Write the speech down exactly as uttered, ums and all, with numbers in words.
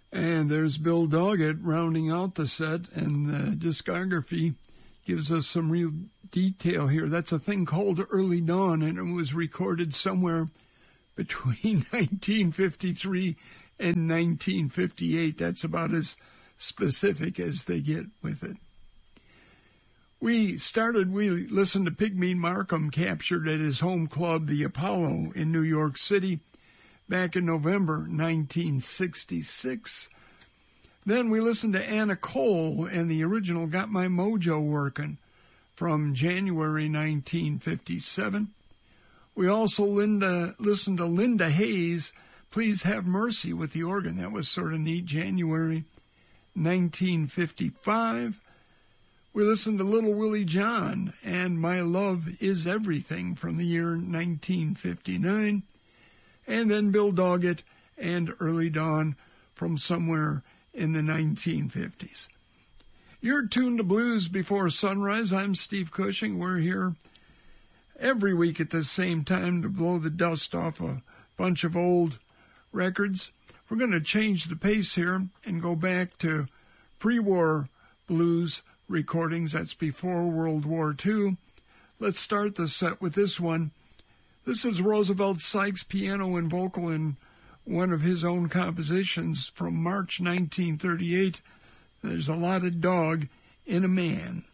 And there's Bill Doggett rounding out the set, and the discography gives us some real detail here. That's a thing called Early Dawn, and it was recorded somewhere between nineteen fifty-three and nineteen fifty-eight. That's about as specific as they get with it. We started, we listened to Pigmeat Markham, captured at his home club, the Apollo, in New York City, back in November nineteen sixty-six. Then we listened to Anna Cole and the original Got My Mojo Workin' from January nineteen fifty-seven. We also Linda, listened to Linda Hayes, Please Have Mercy with the organ. That was sort of neat, January nineteen fifty-five. We listened to Little Willie John and My Love Is Everything from the year nineteen fifty-nine. And then Bill Doggett and Early Dawn from somewhere in the nineteen fifties. You're tuned to Blues Before Sunrise. I'm Steve Cushing. We're here every week at the same time to blow the dust off a bunch of old records. We're going to change the pace here and go back to pre-war blues recordings. That's before World War Two. Let's start the set with this one. This is Roosevelt Sykes, piano and vocal in one of his own compositions from March nineteen thirty-eight. There's a lot of dog in a man.